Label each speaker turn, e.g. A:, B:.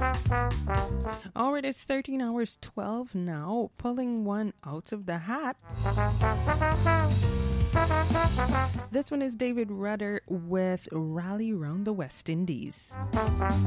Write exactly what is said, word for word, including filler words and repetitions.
A: All right, it's thirteen hours twelve now. Pulling one out of the hat. This one is David Rudder with Rally Round the West Indies.